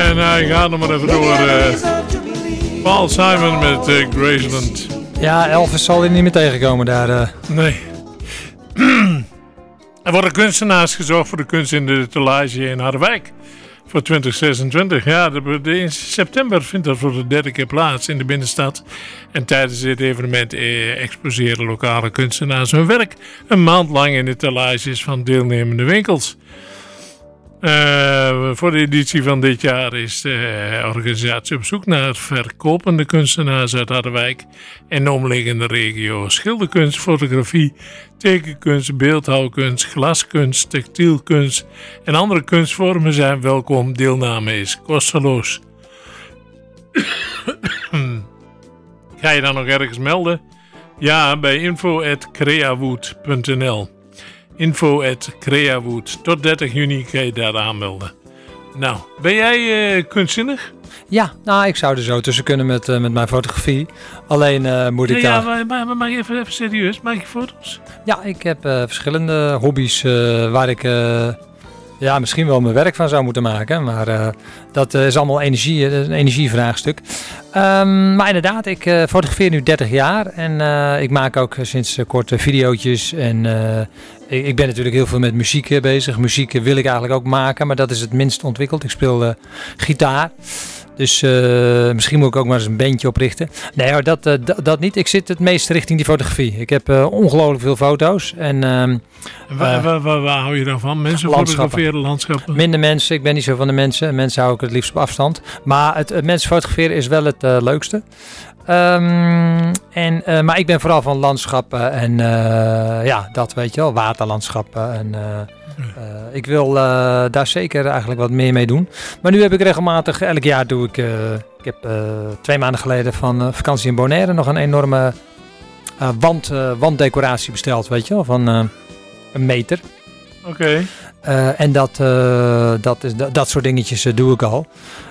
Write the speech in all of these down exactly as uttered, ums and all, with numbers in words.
En hij uh, gaat nog maar even door. Uh, Paul Simon met uh, Graceland. Ja, Elvis zal er niet meer tegenkomen daar. Uh. Nee. Er worden kunstenaars gezocht voor de kunst in de Tellage in Harderwijk. Voor twintig zesentwintig. Ja, de, de, in september vindt dat voor de derde keer plaats in de binnenstad. En tijdens dit evenement eh, exposeren lokale kunstenaars hun werk een maand lang in de Tellages van deelnemende winkels. Uh, voor de editie van dit jaar is de organisatie op zoek naar verkopende kunstenaars uit Harderwijk en de omliggende regio. Schilderkunst, fotografie, tekenkunst, beeldhouwkunst, glaskunst, textielkunst en andere kunstvormen zijn welkom. Deelname is kosteloos. Ga je dan nog ergens melden? Ja, bij info at creawood punt n l. info at creawood. Tot dertig juni kan je daar aanmelden. Nou, ben jij uh, kunstzinnig? Ja, nou, ik zou er zo tussen kunnen met, uh, met mijn fotografie. Alleen uh, moet ik ja, daar... Ja, maar, maar, maar maak even, even serieus. Maak je foto's? Ja, ik heb uh, verschillende hobby's uh, waar ik... Uh, Ja, misschien wel mijn werk van zou moeten maken. Maar uh, dat uh, is allemaal energie, uh, een energievraagstuk. Um, maar inderdaad, ik uh, fotografeer nu dertig jaar. En uh, ik maak ook sinds uh, kort uh, videootjes. En uh, ik, ik ben natuurlijk heel veel met muziek uh, bezig. Muziek uh, wil ik eigenlijk ook maken. Maar dat is het minst ontwikkeld. Ik speel uh, gitaar. Dus uh, misschien moet ik ook maar eens een bandje oprichten. Nee hoor, dat, uh, d- dat niet. Ik zit het meest richting die fotografie. Ik heb uh, ongelooflijk veel foto's. En, uh, waar, waar, waar, waar hou je dan van? Mensen fotograferen landschappen? Minder mensen. Ik ben niet zo van de mensen. Mensen hou ik het liefst op afstand. Maar het, het mensen fotograferen is wel het uh, leukste. Um, en, uh, maar ik ben vooral van landschappen en uh, ja, dat weet je wel, waterlandschappen. En, uh, uh, ik wil uh, daar zeker eigenlijk wat meer mee doen. Maar nu heb ik regelmatig, elk jaar doe ik, uh, ik heb uh, twee maanden geleden van uh, vakantie in Bonaire nog een enorme uh, wand, uh, wanddecoratie besteld, weet je wel, van uh, een meter. Oké. Okay. Uh, en dat, uh, dat, is, dat, dat soort dingetjes uh, doe ik al.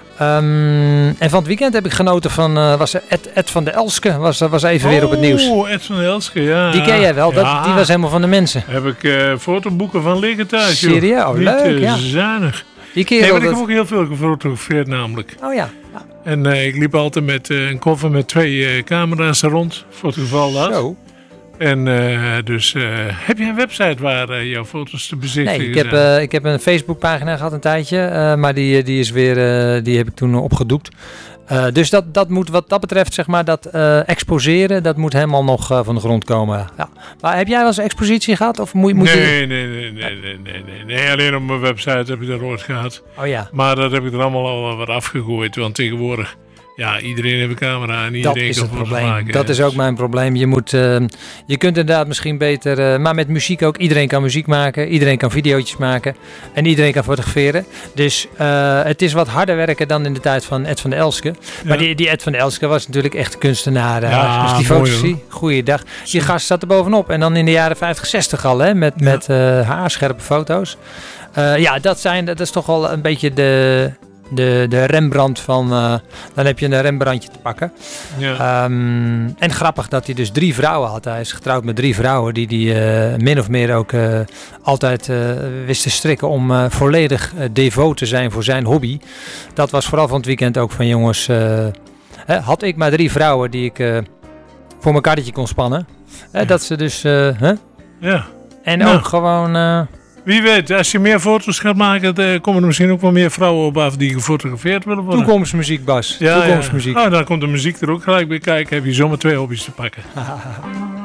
Um, en van het weekend heb ik genoten van, uh, was Ed, Ed van der Elske, was, was even oh, weer op het nieuws. Oh, Ed van der Elske, ja. Die ken jij wel, ja. dat, die was helemaal van de mensen. Heb ik uh, fotoboeken van liggen thuis. Serieus? Oh, leuk, Niet, uh, ja. zuinig. Die kerel, nee, maar ik dat... heb ook heel veel gefotografeerd namelijk. Oh ja. ja. En uh, ik liep altijd met uh, een koffer met twee uh, camera's rond, voor het geval dat. Zo. En uh, dus, uh, heb je een website waar uh, jouw foto's te bezichtigen Nee, ik heb, uh, ik heb een Facebookpagina gehad een tijdje, uh, maar die, die is weer, uh, die heb ik toen opgedoekt. Uh, dus dat, dat moet wat dat betreft, zeg maar, dat uh, exposeren, dat moet helemaal nog uh, van de grond komen. Ja. Maar heb jij wel eens een expositie gehad? Of moet, moet nee, je... nee, nee, nee, nee, nee, nee, nee. Alleen op mijn website heb ik dat ooit gehad. Oh ja. Maar dat heb ik er allemaal al wat afgegooid, want tegenwoordig... Ja, iedereen heeft een camera en iedereen dat is kan het foto's probleem. maken. Dat is ook mijn probleem. Je moet, uh, je kunt inderdaad misschien beter, uh, maar met muziek ook. Iedereen kan muziek maken, iedereen kan videootjes maken en iedereen kan fotograferen. Dus uh, het is wat harder werken dan in de tijd van Ed van der Elske. Ja. Maar die, die Ed van der Elske was natuurlijk echt kunstenaar. Uh, ja, dus die fotografie, goeiedag. Die gast zat er bovenop en dan in de jaren vijftig, zestig al, hè, met, ja. met uh, haarscherpe foto's. Uh, ja, dat, zijn, dat is toch wel een beetje de... De, de Rembrandt van, uh, dan heb je een Rembrandtje te pakken. Ja. Um, en grappig dat hij dus drie vrouwen had. Hij is getrouwd met drie vrouwen die, die uh, min of meer ook uh, altijd uh, wist te strikken om uh, volledig uh, devoot te zijn voor zijn hobby. Dat was vooral van het weekend ook van jongens. Uh, hè, had ik maar drie vrouwen die ik uh, voor mijn karretje kon spannen. Hè, ja. Dat ze dus... Uh, huh? Ja. En ja. ook gewoon... Uh, Wie weet, als je meer foto's gaat maken, dan komen er misschien ook wel meer vrouwen op af die gefotografeerd willen worden. Toekomstmuziek, Bas. Ja, Toekomstmuziek. Ja. Oh, dan komt de muziek er ook gelijk bij kijken. Heb je zomaar twee hobby's te pakken.